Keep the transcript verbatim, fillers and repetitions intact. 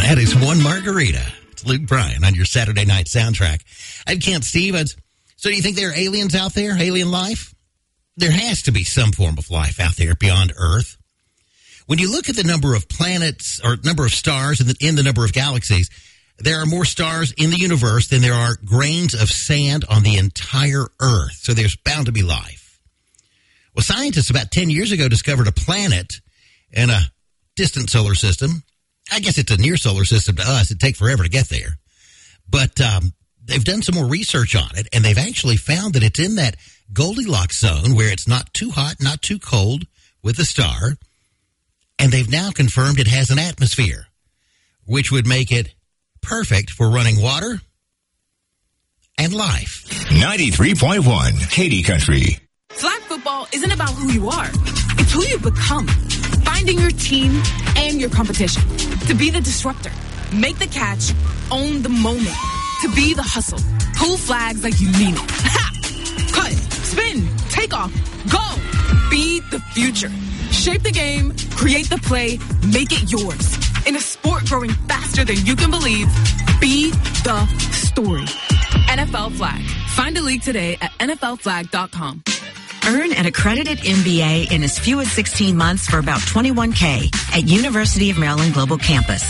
That is One Margarita. It's Luke Bryan on your Saturday night soundtrack. I'm Kent Stevens. So do you think there are aliens out there, alien life? There has to be some form of life out there beyond Earth. When you look at the number of planets or number of stars in the, in the number of galaxies, there are more stars in the universe than there are grains of sand on the entire Earth. So there's bound to be life. Well, scientists about ten years ago discovered a planet in a distant solar system. I guess it's a near solar system to us. It'd take forever to get there. But um, they've done some more research on it, and they've actually found that it's in that Goldilocks zone where it's not too hot, not too cold with a star. And they've now confirmed it has an atmosphere, which would make it perfect for running water and life. ninety-three point one, Katy Country. Flag football isn't about who you are. It's who you become. Finding your team and your competition. To be the disruptor. Make the catch. Own the moment. To be the hustle. Pull flags like you mean it. Ha! Cut. Spin. Take off. Go. Be the future. Shape the game. Create the play. Make it yours. In a sport growing faster than you can believe, be the story. N F L Flag. Find a league today at N F L flag dot com. Earn an accredited M B A in as few as sixteen months for about twenty-one K at University of Maryland Global Campus.